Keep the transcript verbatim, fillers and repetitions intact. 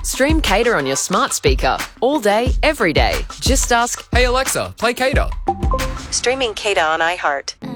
Stream Cater on your smart speaker all day, every day. Just ask, Hey Alexa, play Cater. Streaming Cater on iHeart.